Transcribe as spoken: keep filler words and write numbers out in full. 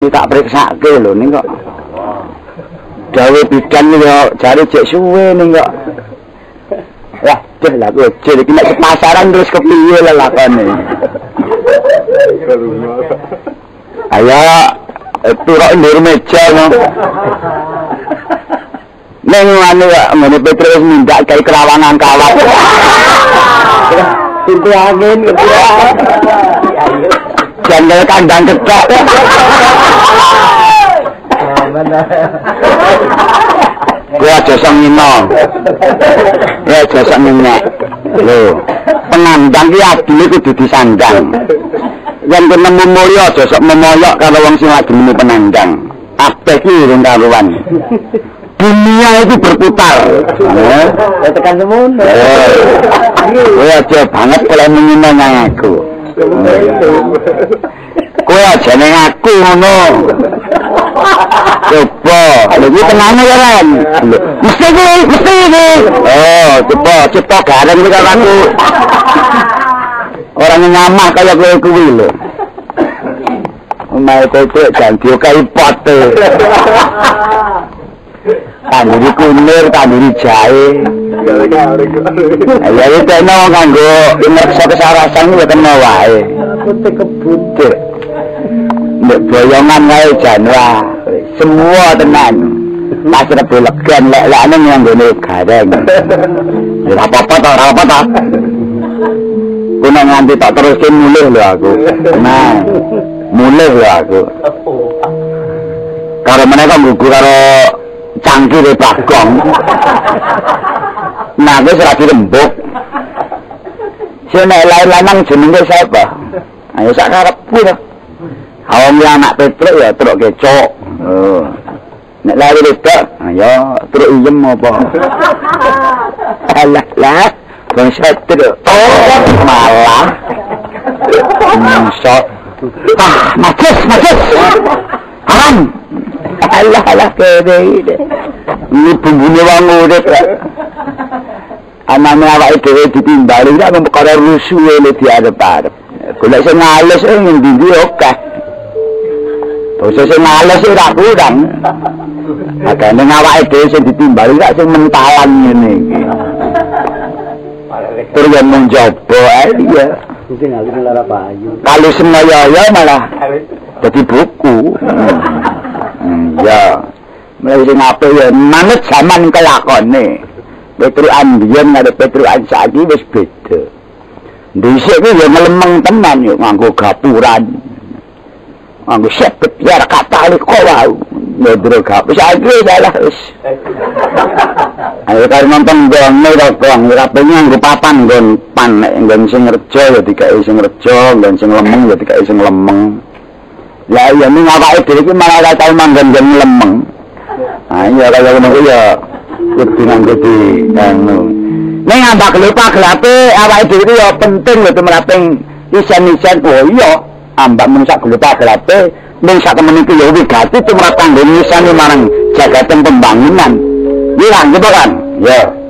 tak periksake lho ning kok. Dawe bidan yo jare cek suwe ning kok. Wah, cek lah kok cek iki nek pasaran terus kepiye lelakone. Ayo turok ndur meja no. Neng anu ngene Petrus mindak kayak kerawangan kawat. Pintu angin gitu ya. Jandel kandang ketok. Gua aja sengino. Ya aja sengine. Lho, penandang ki adile kudu disandang. Yen nemu mulya aja sok memoyok karo wong sing lagi nemu penandang. Akeh ki urung karuan. Dunia itu berputar. Ya tekan semono. Kowe aja banget kalau menyenang aku. Kowe aja ning aku ngono. Coba, iki tenane ya kan. Mesti iki, mesti iki. Oh, coba cipta gareng iki karo aku. Orang nyamah kaya kowe kuwi lho. Omahe kowe janji kaya pote. Tanduri kunir, tanduri jahe. Ya itu no kanggo imersa kesarasan itu kena wae. Putih kebutir. Nek boyongan wae janwa. Semua tenan. Pas rebu legan lek-lekane nganggone gareng. Ya apa-apa ta, ora apa ta. Kuwi nganti tak teruske mulih lho aku. Nah, mulih lho aku. Karo meneh kok gugu karo cangkir bagong. Nah, wis ra dirembuk. Sing nek lain-lanang jenenge sapa? Ayo sak karepku to. Awang anak Petruk ya truk kecok. Oh. Nek lari wedok, ayo truk iyem apa? Alah lah, wong setruk. Oh, malah. Masuk. Ah, majes, majes. Haram. Alah alah kene iki. Ini bumbune wong urip kok. Anane awake dhewe ditimbali nek perkara rusuhe le diarep-arep. Golek sing ngalus ing ndi-ndi akeh. Bose sing ngalus ora kurang. Agane awake dhewe sing ditimbali nek sing mentalan ngene iki. Tur yen menjobo ae ya. Sing ngalus lara payu. Kalau semaya malah dadi buku. Ya, mulai sing apik ya manut zaman kelakone. Petrukan biyen karo petrukan saiki wis beda. Dhisik ku ya melemeng tenan yo nganggo gapuran. Nganggo sepet biar katali kok wae. Ndro gapus saiki dalah wis. Ayo karo nonton ngono kok ora pengen nggo papan nggon pan nek nggon sing rejo ya dikai sing rejo, nggon sing lemeng ya dikai sing lemeng. Lah ya ning awake dhewe iki malah ora tau manggon lemeng. Ah iya kaya ngono ya kudu nganggo di anu. Ning ambak lupa gelape awake dhewe ya penting lho tumraping isan-isan oh iya ambak mung sak lupa gelape ning sak temen iki ya wigati tumrap kanggo nisane marang jagatan pembangunan. Iya, gitu kan? Ya.